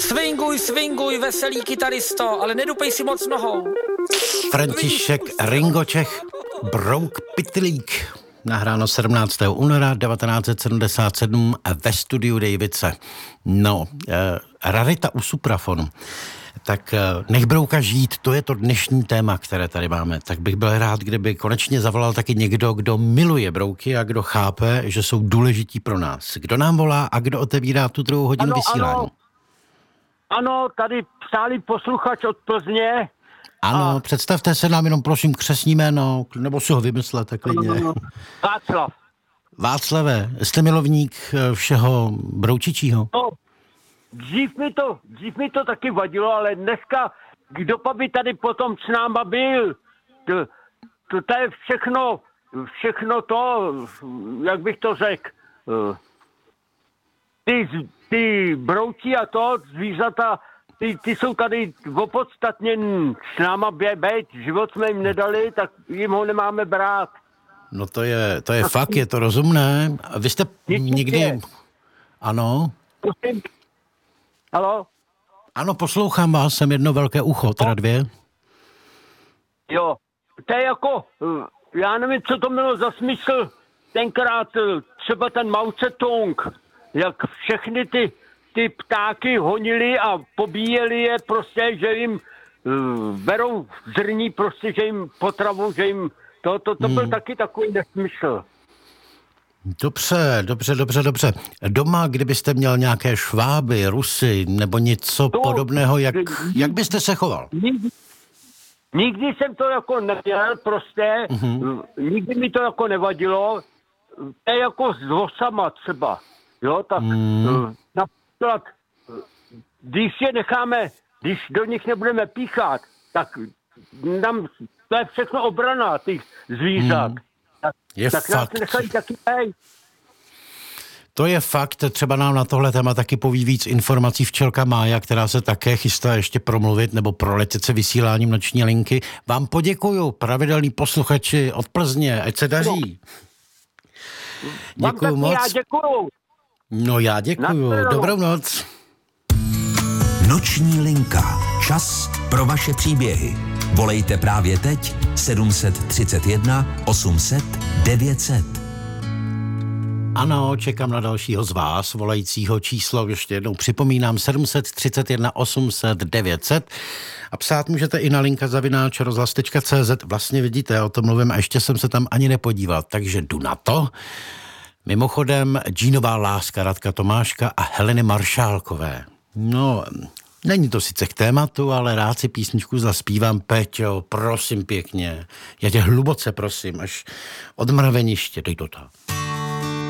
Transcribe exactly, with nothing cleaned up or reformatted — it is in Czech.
Swinguj, swinguj, veselý kytaristo, ale nedupej si moc nohou. František Ringočech, Brouk Pytlík. Nahráno sedmnáctého února devatenáct set sedmdesát sedm ve studiu Davidse. No, eh, rarita u suprafonu. Tak eh, nech brouka žít, to je to dnešní téma, které tady máme. Tak bych byl rád, kdyby konečně zavolal taky někdo, kdo miluje brouky a kdo chápe, že jsou důležití pro nás. Kdo nám volá a kdo otevírá tu druhou hodinu ano, vysílání? Ano, ano, tady stálý posluchač od Plzně. Ano, a... představte se nám jenom prosím křestní jméno, nebo si ho vymyslete klidně. Václav. Václave, jste milovník všeho broučičího? No, dřív mi to, dřív mi to taky vadilo, ale dneska, kdo pa by tady potom s náma byl, to, to, to je všechno, všechno to, jak bych to řekl, ty, ty brouci a to, zvířata, Ty, ty jsou tady opodstatněn s náma být, život jsme jim nedali, tak jim ho nemáme brát. No to je, to je fakt, je to rozumné. Vy jste nikdy... Ano? Prosím. Haló? Ano, poslouchám vás, jsem jedno velké ucho, teda dvě. Jo, to je jako, já nevím, co to mělo za smysl, tenkrát třeba ten Mao Tse-tung, jak všechny ty ty ptáky honili a pobíjeli je prostě, že jim uh, berou zrní, prostě, že jim potravu, že jim to, to, to hmm. byl taky takový nesmysl. Dobře, dobře, dobře, dobře. Doma, kdybyste měl nějaké šváby, Rusy nebo něco to, podobného, jak, jak byste se choval? Nikdy, nikdy jsem to jako neměl, prostě, mm-hmm. nikdy mi to jako nevadilo. To je jako s vosama třeba, jo, tak mm. na když je necháme, když do nich nebudeme píchat, tak nám, to je všechno obrana těch zvířat. Hmm. Tak, je tak fakt. nás nechají taky, hej. To je fakt, třeba nám na tohle téma taky poví víc informací včelka Mája, která se také chystá ještě promluvit nebo proletět se vysíláním noční linky. Vám poděkuju, pravidelní posluchači od Plzně, ať se daří. Děkuju moc. Já děkuju. No já děkuju. Dobrou noc. Noční linka. Čas pro vaše příběhy. Volejte právě teď sedm tři jedna osm set devět set. Ano, čekám na dalšího z vás, volajícího číslo, ještě jednou připomínám, sedm tři jedna osm set devět set. A psát můžete i na linka zavináč rozhlas tečka cé zet. Vlastně vidíte, o tom mluvím a ještě jsem se tam ani nepodíval, takže jdu na to. Mimochodem, Džínová láska Radka Tomáška a Heleny Maršálkové. No, není to sice k tématu, ale rád si písničku zaspívám. Peťo, prosím pěkně. Já tě hluboce prosím, až od mraveniště, dej to tam.